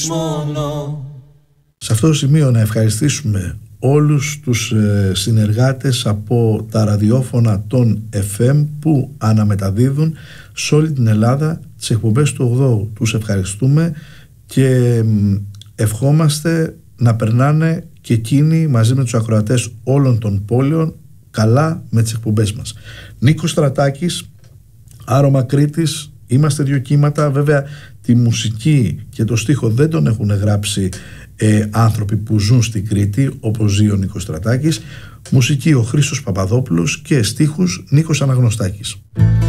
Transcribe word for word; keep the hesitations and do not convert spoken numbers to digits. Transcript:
μόνο. Σε αυτό το σημείο να ευχαριστήσουμε όλους τους ε, συνεργάτες από τα ραδιόφωνα των εφ εμ που αναμεταδίδουν σε όλη την Ελλάδα τις εκπομπές του ογδόου. Τους ευχαριστούμε και ευχόμαστε να περνάνε και εκείνοι μαζί με τους ακροατές όλων των πόλεων καλά με τις εκπομπές μας. Νίκος Στρατάκης, Άρωμα Κρήτης, είμαστε δύο κύματα. Βέβαια τη μουσική και το στίχο δεν τον έχουν γράψει ε, άνθρωποι που ζουν στην Κρήτη όπως ζει ο Νίκος Στρατάκης. Μουσική ο Χρήστος Παπαδόπουλος και στίχους Νίκος Αναγνωστάκης.